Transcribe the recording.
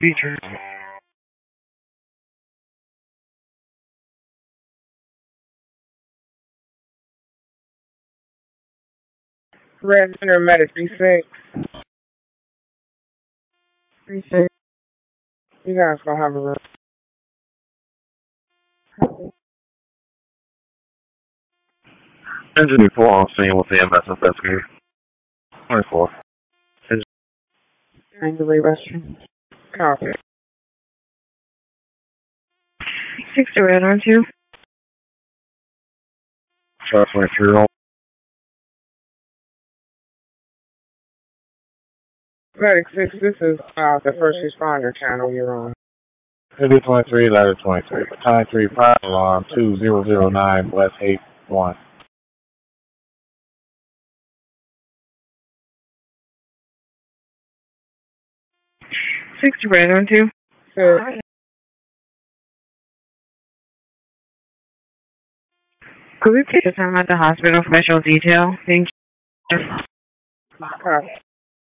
Features. Red Center Medic 36. 36. You guys gonna have a room. Engine 4 on scene with the MS investigator. 24. Angela Western. Copy. 60 red on 2. Shot 23 on. Medic 6, this is the first responder channel you're on. City 23, ladder 23. Time 3, fire alarm 2009, West 81. 60 red on 2. Good. Could we take the time at the hospital special detail? Thank you.